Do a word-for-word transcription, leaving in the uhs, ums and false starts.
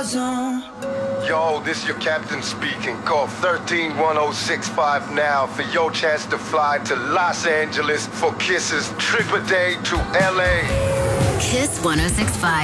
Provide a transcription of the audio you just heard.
zone. Yo, this your captain speaking. Call thirteen one oh six five now for your chance to fly to Los Angeles for Kiss's trip a day to L A. Kiss one oh six point five.